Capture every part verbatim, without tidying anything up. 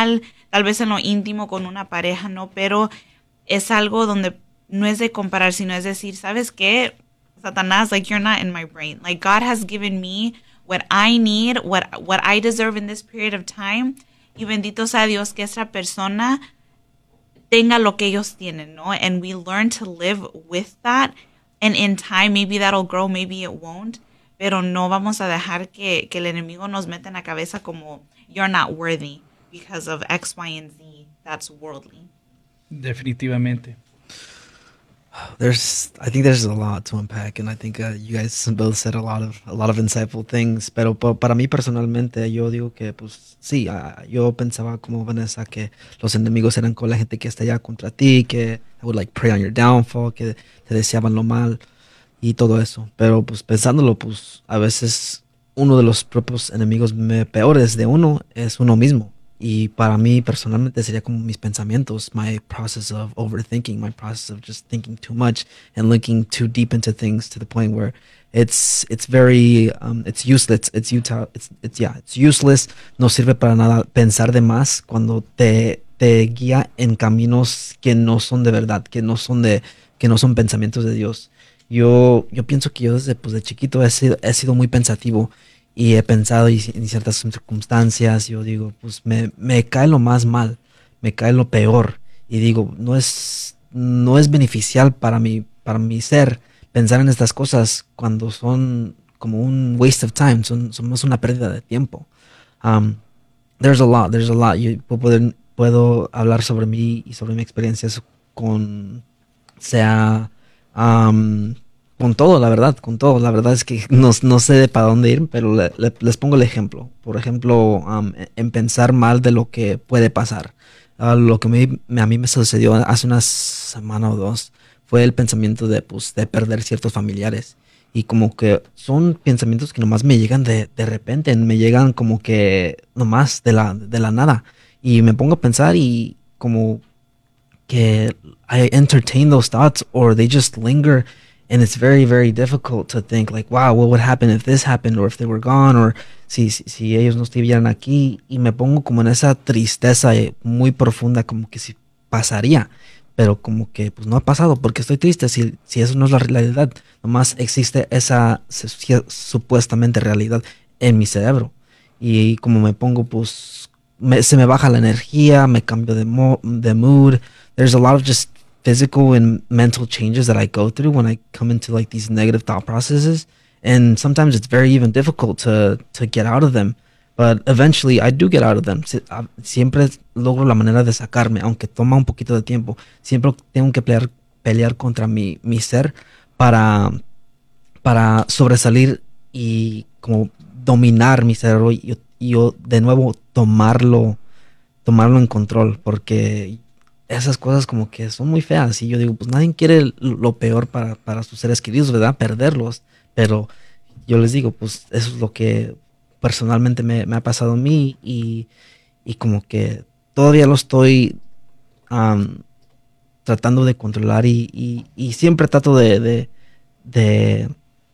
normal, tal vez en lo íntimo con una pareja, ¿no? Pero es algo donde no es de comparar, sino es decir, ¿sabes qué? Satanás, like, you're not in my brain. Like, God has given me what I need, what, what I deserve in this period of time. Y bendito sea Dios que esta persona tenga lo que ellos tienen, ¿no? And we learn to live with that. And in time, maybe that'll grow, maybe it won't. Pero no vamos a dejar que, que el enemigo nos meta en la cabeza como, you're not worthy because of X, Y, and Z. That's worldly. Definitivamente. There's, I think there's a lot to unpack, and I think uh, you guys both said a lot of a lot of insightful things. Pero pa- para mí personalmente, yo digo que, pues, sí, uh, yo pensaba como Vanessa que los enemigos eran con la gente que está allá contra ti, que would like prey on your downfall, que te deseaban lo mal y todo eso. Pero, pues, pensándolo, pues, a veces uno de los propios enemigos me- peores de uno es uno mismo. Y para mí personalmente sería como mis pensamientos, my process of overthinking, my process of just thinking too much and looking too deep into things to the point where it's it's very um, it's useless, it's utile, it's it's yeah, it's useless, no sirve para nada pensar de más cuando te te guía en caminos que no son de verdad, que no son de que no son pensamientos de Dios. Yo yo pienso que yo desde pues de chiquito he sido, he sido muy pensativo. Y he pensado y, en ciertas circunstancias, yo digo, pues me, me cae lo más mal, me cae lo peor. Y digo, no es, no es beneficial para mi, para mi ser pensar en estas cosas cuando son como un waste of time, son, somos una pérdida de tiempo. Um, there's a lot, there's a lot. Yo puedo, puedo hablar sobre mí y sobre mi experiencias con, sea... Um, con todo, la verdad, con todo. La verdad es que no, no sé para dónde ir, pero le, le, les pongo el ejemplo. Por ejemplo, um, en pensar mal de lo que puede pasar. Uh, lo que me, me, a mí me sucedió hace una semana o dos fue el pensamiento de, pues, de perder ciertos familiares. Y como que son pensamientos que nomás me llegan de, de repente, me llegan como que nomás de la, de la nada. Y me pongo a pensar y como que I entertain those thoughts or they just linger. And it's very, very difficult to think like, wow, what would happen if this happened or if they were gone or si, si, si ellos no estuvieran aquí. Y me pongo como en esa tristeza muy profunda, como que si pasaría. Pero como que pues no ha pasado porque estoy triste si, si eso no es la realidad. Nomás existe esa supuestamente realidad en mi cerebro. Y como me pongo pues, me, se me baja la energía, me cambio de, mo de mood. There's a lot of just physical and mental changes that I go through when I come into like these negative thought processes, and sometimes it's very even difficult to to get out of them, but eventually I do get out of them. Siempre logro la manera de sacarme, aunque toma un poquito de tiempo. Siempre tengo que pelear pelear contra mi mi ser para para sobresalir y como dominar mi cerebro y, y yo de nuevo tomarlo tomarlo en control, porque esas cosas como que son muy feas y yo digo, pues nadie quiere lo peor para, para sus seres queridos, ¿verdad? Perderlos, pero yo les digo, pues eso es lo que personalmente me, me ha pasado a mí y, y como que todavía lo estoy um, tratando de controlar y, y, y siempre trato de de, de,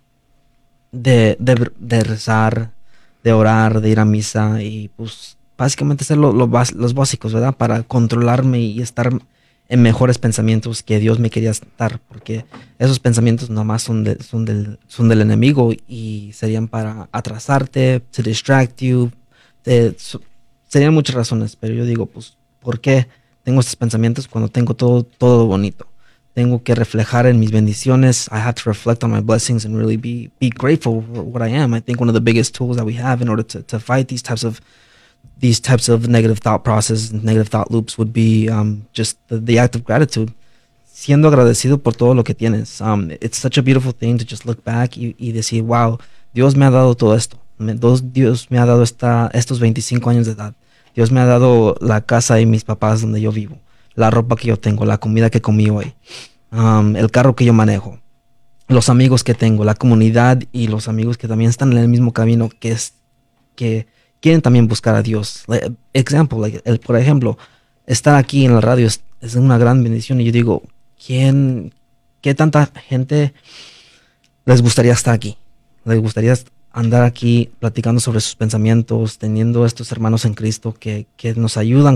de, de, de rezar, de orar, de ir a misa y pues básicamente hacer lo, lo bas los básicos, ¿verdad? Para controlarme y estar en mejores pensamientos que Dios me quería dar, porque esos pensamientos nomás son, de, son, del, son del enemigo y serían para atrasarte, to distract you, te, so, serían muchas razones, pero yo digo, pues, ¿por qué tengo estos pensamientos cuando tengo todo, todo bonito? Tengo que reflejar en mis bendiciones. I have to reflect on my blessings and really be, be grateful for what I am. I think one of the biggest tools that we have in order to, to fight these types of these types of negative thought processes, negative thought loops would be um, just the, the act of gratitude. Siendo agradecido por todo lo que tienes. Um, it's such a beautiful thing to just look back y, y decir, wow, Dios me ha dado todo esto. Me, Dios me ha dado esta, estos veinticinco años de edad. Dios me ha dado la casa y mis papás donde yo vivo. La ropa que yo tengo, la comida que comí hoy. Um, el carro que yo manejo. Los amigos que tengo, la comunidad y los amigos que también están en el mismo camino que es que quieren también buscar a Dios. Like, example, like, el, por ejemplo, estar aquí en la radio es, es una gran bendición. Y yo digo, ¿quién, qué tanta gente les gustaría estar aquí? Les gustaría andar aquí platicando sobre sus pensamientos, teniendo estos hermanos en Cristo que, que nos ayudan